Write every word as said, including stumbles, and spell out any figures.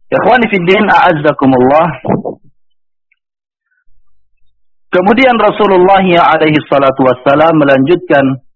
Ikhwani fiddin, a'azzakumullah. Kemudian Rasulullah alaihi salatu wassalam melanjutkan